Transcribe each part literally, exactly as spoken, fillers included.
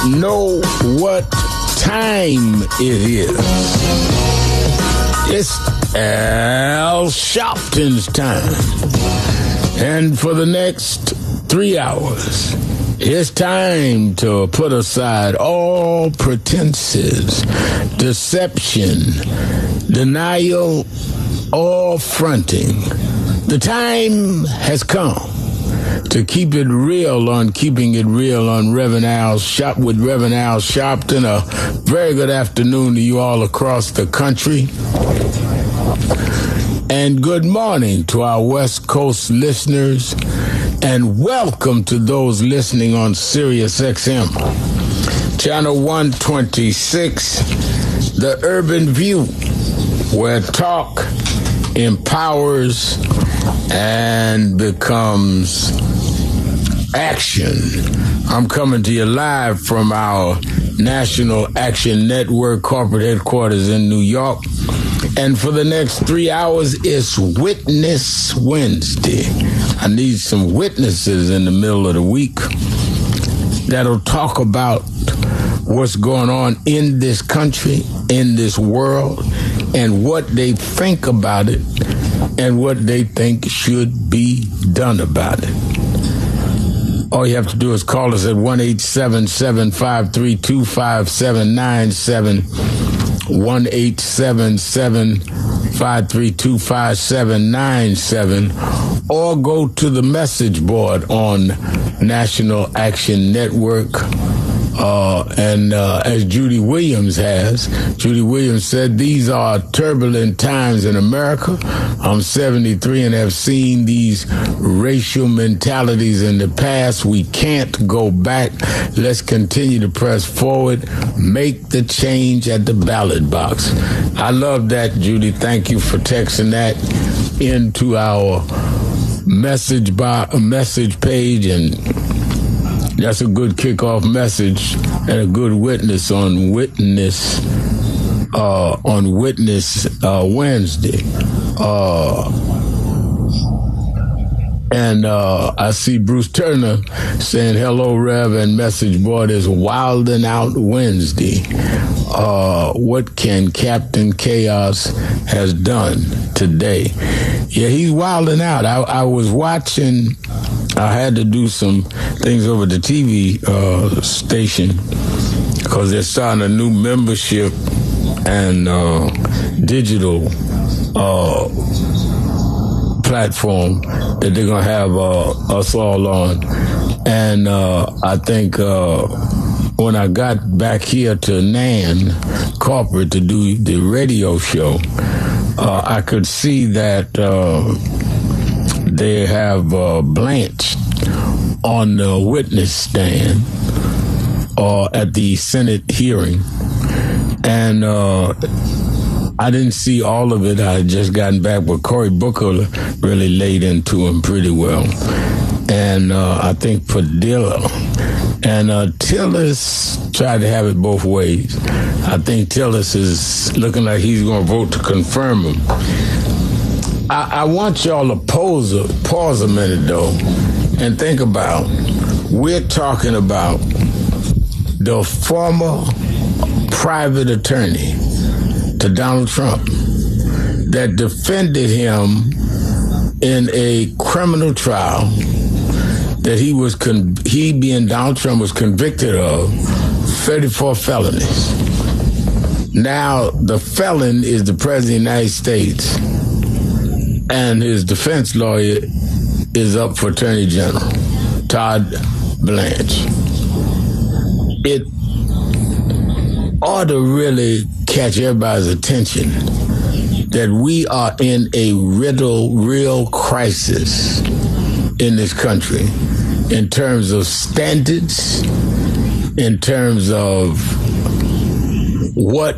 know what time it is. It's Al Sharpton's time. And for the next three hours, it's time to put aside all pretenses, deception, denial, or fronting. The time has come to keep it real on Keeping It Real on Reverend Al Shop with Reverend Al Sharpton. A very good afternoon to you all across the country. And good morning to our West Coast listeners. And welcome to those listening on Sirius X M. Channel one twenty-six, The Urban View, where talk empowers and becomes action. I'm coming to you live from our National Action Network corporate headquarters in New York. And for the next three hours, it's Witness Wednesday. I need some witnesses in the middle of the week that'll talk about what's going on in this country, in this world, and what they think about it, and what they think should be done about it. All you have to do is call us at one eight seven seven, five three two, five seven nine seven, one eight seven seven, five three two, five seven nine seven, or go to the message board on National Action Network. Uh, and uh, as Judy Williams has, Judy Williams said, these are turbulent times in America. I'm seventy-three and have seen these racial mentalities in the past. We can't go back. Let's continue to press forward. Make the change at the ballot box. I love that, Judy. Thank you for texting that into our message by a message page, and that's a good kickoff message and a good witness on witness uh, on Witness uh, Wednesday. Uh, and uh, I see Bruce Turner saying, hello, Rev, and message board is Wildin' Out Wednesday. Uh, what can Captain Chaos has done today? Yeah, he's wilding out. I, I was watching... I had to do some things over the T V uh, station because they're starting a new membership and uh, digital uh, platform that they're going to have uh, us all on. And uh, I think uh, when I got back here to N A N corporate to do the radio show, uh, I could see that uh, they have uh, Blanche on the witness stand or uh, at the Senate hearing. And uh, I didn't see all of it. I had just gotten back, but Cory Booker really laid into him pretty well. And uh, I think Padilla and uh, Tillis tried to have it both ways. I think Tillis is looking like he's going to vote to confirm him. I, I want y'all to pause a, pause a minute, though, and think about, we're talking about the former private attorney to Donald Trump that defended him in a criminal trial that he was, con- he being Donald Trump was convicted of thirty-four felonies. Now the felon is the President of the United States, and his defense lawyer is up for Attorney General, Todd Blanche. It ought to really catch everybody's attention that we are in a riddle, real crisis in this country in terms of standards, in terms of what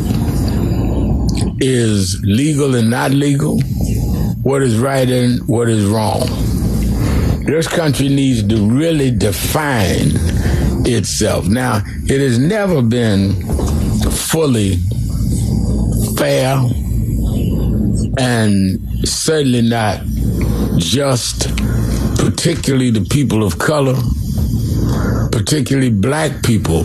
is legal and not legal, what is right and what is wrong. This country needs to really define itself. Now, it has never been fully fair and certainly not just, particularly the people of color, particularly black people.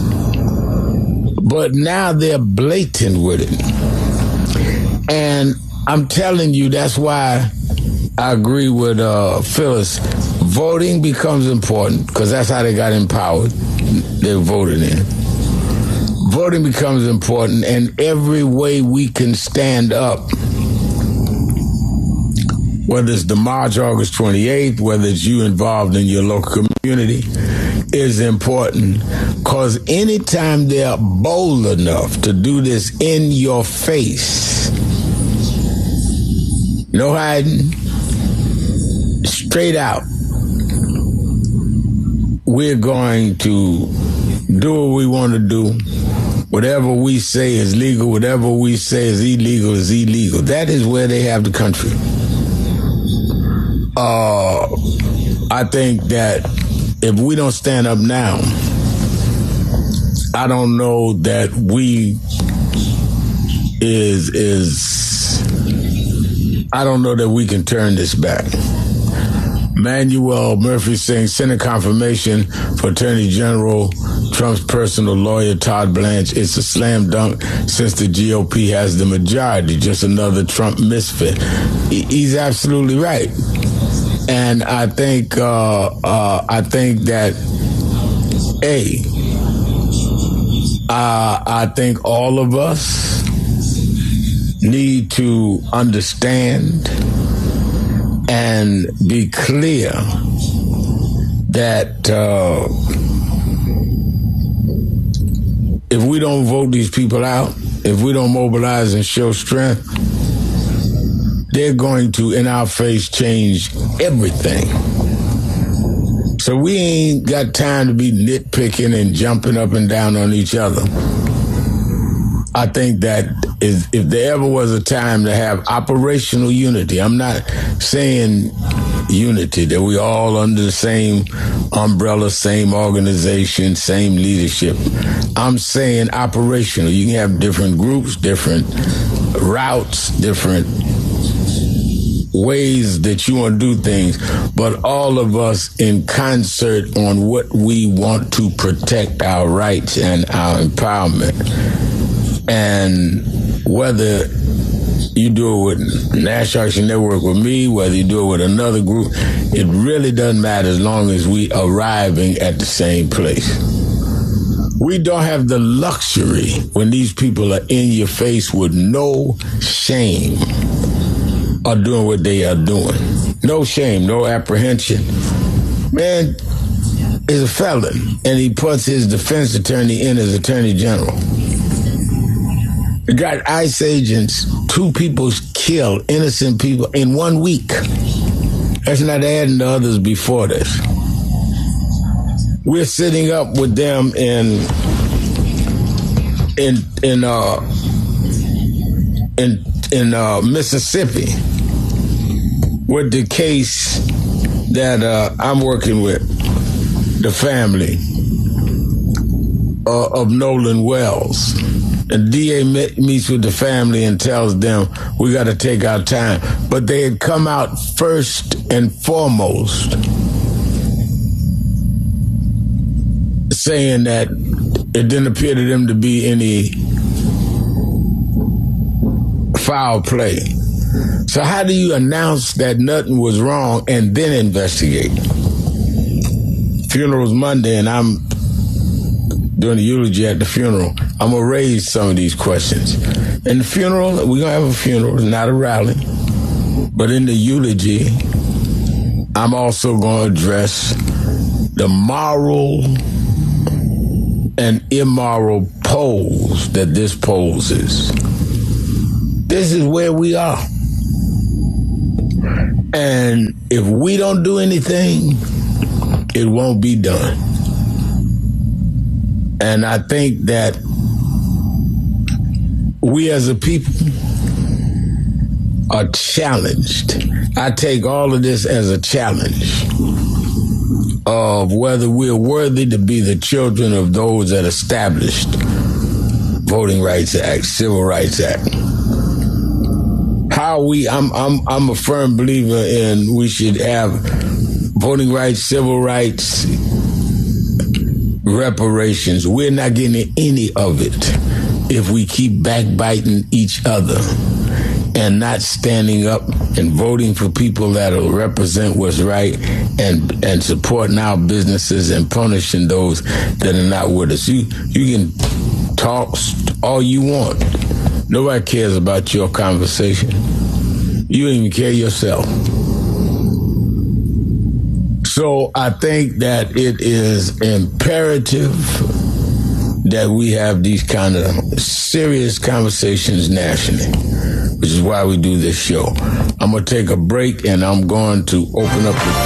But now they're blatant with it. And I'm telling you, that's why I agree with uh, Phyllis. Voting becomes important because that's how they got empowered. They voted in. Voting becomes important, and every way we can stand up, whether it's the March August twenty-eighth, whether it's you involved in your local community, is important. Because anytime they're bold enough to do this in your face, no hiding, straight out, we're going to do what we want to do. Whatever we say is legal, whatever we say is illegal is illegal. That is where they have the country. Uh, I think that if we don't stand up now, I don't know that we is is I don't know that we can turn this back. Manuel Murphy saying Senate confirmation for Attorney General Trump's personal lawyer, Todd Blanche. It's a slam dunk since the G O P has the majority. Just another Trump misfit. He's absolutely right. And I think, uh, uh, I think that, A, uh, I think all of us need to understand and be clear that uh, if we don't vote these people out, if we don't mobilize and show strength, they're going to, in our face, change everything. So we ain't got time to be nitpicking and jumping up and down on each other. I think that is, if there ever was a time to have operational unity, I'm not saying unity, that we all under the same umbrella, same organization, same leadership. I'm saying operational. You can have different groups, different routes, different ways that you want to do things, but all of us in concert on what we want to protect our rights and our empowerment. And whether you do it with National Action Network with me, whether you do it with another group, it really doesn't matter as long as we arriving at the same place. We don't have the luxury when these people are in your face with no shame are doing what they are doing. No shame, no apprehension. Man is a felon, and he puts his defense attorney in as attorney general. You got ICE agents, two people killed, innocent people, in one week. That's not adding to others before this. We're sitting up with them in in in uh in in uh, Mississippi with the case that uh, I'm working with, the family uh, of Nolan Wells. And D A meets with the family and tells them we got to take our time. But they had come out first and foremost saying that it didn't appear to them to be any foul play. So how do you announce that nothing was wrong and then investigate? Funeral's Monday, and I'm doing the eulogy at the funeral. I'm going to raise some of these questions. In the funeral, we're going to have a funeral, not a rally. But in the eulogy, I'm also going to address the moral and immoral pose that this poses. This is where we are. And if we don't do anything, it won't be done. And I think that we as a people are challenged. I take all of this as a challenge of whether we're worthy to be the children of those that established Voting Rights Act, Civil Rights Act. How we, I'm, I'm, I'm a firm believer in we should have voting rights, civil rights, reparations. We're not getting any of it if we keep backbiting each other and not standing up and voting for people that will represent what's right and and supporting our businesses and punishing those that are not with us. You you can talk all you want. Nobody cares about your conversation. You don't even care yourself. So I think that it is imperative that we have these kind of serious conversations nationally, which is why we do this show. I'm going to take a break, and I'm going to open up the